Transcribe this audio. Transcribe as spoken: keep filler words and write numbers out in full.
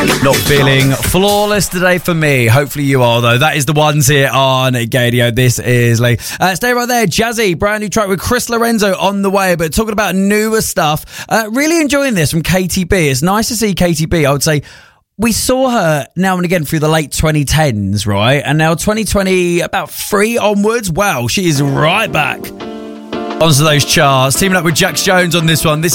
Not feeling flawless today for me. Hopefully you are, though. That is the ones here on Gadio. This is Lee. Uh, stay right there. Jazzy, brand new track with Chris Lorenzo on the way. But talking about newer stuff, uh, really enjoying this from K T B. It's nice to see K T B. I would say we saw her now and again through the late twenty tens, right? And now twenty twenty, about three onwards. Wow, she is right back onto those charts. Teaming up with Jax Jones on this one. This